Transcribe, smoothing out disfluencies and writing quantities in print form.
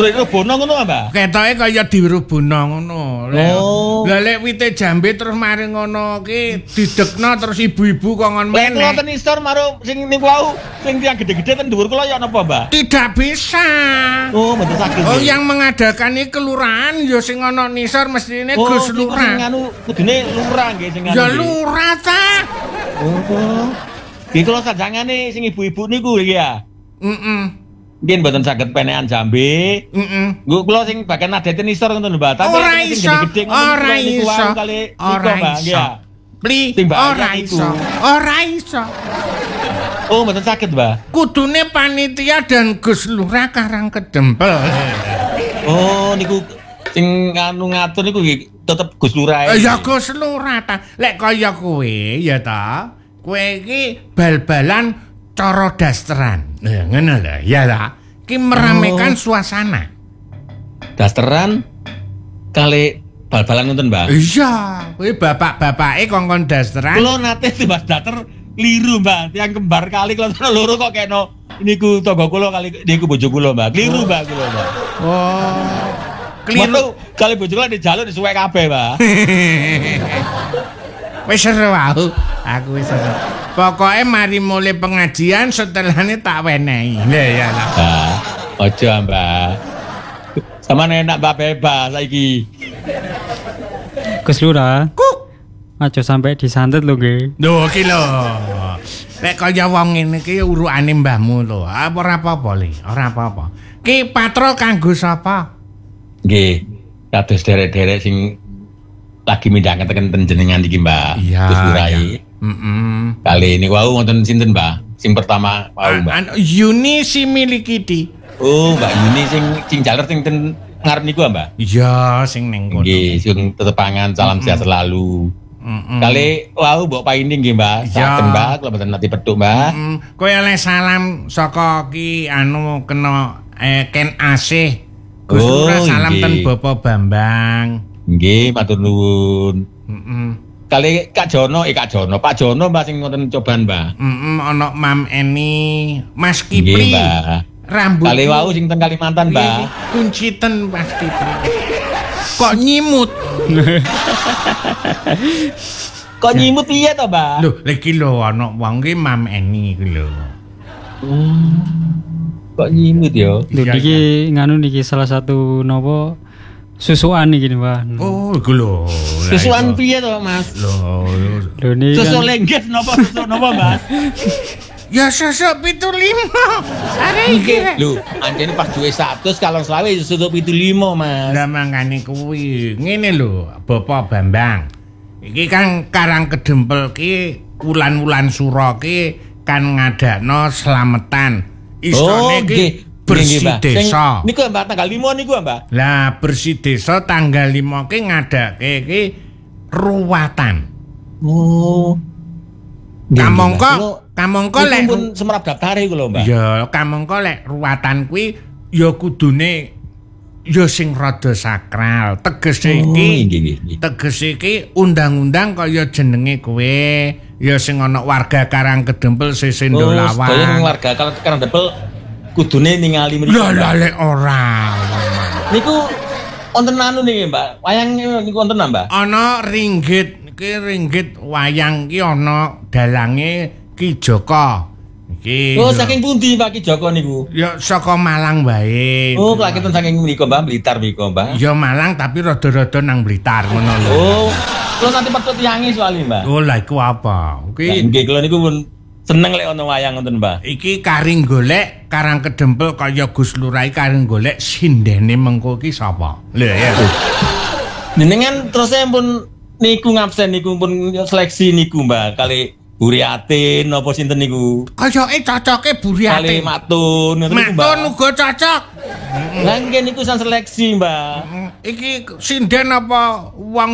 Dirubono ngono, Mbah. Ketoke kaya dirubono ngono. Oh. Lah lek wite jambe terus mari ngono ki didekno terus ibu-ibu kongon meneh. Lek ten isor marung sing niku wau sing tiyang gede-gede ten dhuwur kula ya napa, Mbah? Tidak bisa. Oh, mboten saged. Oh, yang mengadakan iki kelurahan ya sing ana nisor mestine Gus Lurah. Sing anu kudune lurah nggih sing anu. Ya lurah ta. Oh. Iki kula sajangane sing ibu-ibu niku iki ya. Nggih mboten saged penekan jambe. Nggo kula sing bagian nadete nisor ngoten lho, Mbak. Tapi ora sing iso. gede-gede ngono niku wau kali ora iso. Pli, ora iso. Ora iso. Oh, mboten saged, Mbak. Kudune panitia dan Gus Lurah Karang Kedempel. Oh, niku sing anu ngatur niku tetep Gus Lurah. Ya Gus Lurah ta. Lek kaya kowe ya ta. Kowe iki bal-balan cara dasteran. Nah, ngono lho, ya ta. Ki meramekan suasana. Dasteran kali bal-balan ngoten, Mbak. Iya, kuwi bapak-bapake kongkon dasteran. Kula nate Mbak daster kliru, Mbak. Tiang kembar kali kula loro kok kena niku tangga kula kali niku bojo kula, Mbak. Kliru, Mbak, kula, Mbak. Oh. Kliru kali bojo kula dijaluk disuwek kabeh, Mbak. Wis seru aku wis seru. Pokoke mari mulai pengajian setelahnya tak wenehi. Lah ya lah. Ojo, Mbak. Sama enak Mbak bebas saiki. Gus Lurah. Aja sampai disantet lho nggih. Lho iki lho. Lek kaya wong ngene iki urukane mbahmu lho. Ora apa-apa li, ora apa-apa. Ki patrol kanggo sapa? Nggih, kados derek-derek sing lagi midhangetken jenengan iki, Mbak. Gus Lurah iki. Kali ini wau wonten sinten, Mbak? Sing pertama wau, Mbak. Yuni si milikiti. Oh, Mbak Yuni sing jaler sing ten ngarep niku, Mbak? Iya, sing ning kono. Nggih, sing tetepangan salam sehat selalu. Kali wau mbok paini nggih, Mbak. Saken, Mbak, kula mboten nate pedhuk, Mbak. Kowe oleh salam saka ki anu kena Ken Asih. Gus Lurah salam ten Bapak Bambang. Nggih, matur nuwun. Kali Pak Jono, Pak Jono Mbak sing ngoten cobaan, Mbak. Ana Mam Eni, Mas Kipli. Rambut. Kali wau sing ten Kalimantan, Mbak. Kunciten Mas Kipli. Kok nyimut? Kok nyimut piye to, Mbak? Lho, iki lho ana wong ki Mam Eni iki lho. Kok nyimut ya? Lho niki nganu niki salah satu napa susuan iki, Mbak. Oh, iku lho. Susuan piye to, Mas? Lho niki susu lengges napa susu napa, Mas? Ya susu 75. Are iki. Lho, anjene pas duwe 100 kalong selawe susu 75, Mas. Lah mangane kuwi. Ngene lho, Bapak Bambang. Iki kan Karang Kedempel ki wulan-wulan sura ki kan ngadakno slametan. Istane ki bersih desa. Niku Mbak tanggal 5 niku, Mbak. Lah bersih desa tanggal 5 ki ngadake ki ruwatan. Oh. Kamangka lek pun semerap daftare iku lho, Mbak. Ya, kamangka lek ruwatan kuwi ya kudune ya sing rada sakral. Tegese iki undang-undang kaya jenenge kowe, ya sing ana warga Karang Kedempel Sesendo Lawang. Kaya sing warga Karang Kedempel kudune ningali mriki. Lah lek ora. Niku wonten anu niki, Mbak. Wayang niku wonten, Mbak. Ana ringgit. Iki ringgit wayang ki ana dalange Ki Joko. Iki. Oh, saking pundi Pak Ki Joko niku? Ya saka Malang wae. Oh, kelaketen saking mriku, Mbak, Blitar mriku, Mbak. Ya Malang tapi rada-rada nang Blitar ngono lho. Oh. Kula nanti pertut tiange soalé, Mbak. Oh, lha iku apa? Iki nggih kula niku pun seneng lek ana wayang ngoten, Mbak. Iki karing golek Karang Kedempel kaya Gus Lurah karing golek sindene mengko ki sapa? Lho ya. Jenengan terus pun niku ngabsen niku pun seleksi niku, Mbak. Kali Buriatin napa sinten niku? Kayake cocoke Buriatin. Kali Matun ngoten niku, Mbak. Matun uga cocok. Lah nggih niku san seleksi, Mbak. Iki sinden apa wong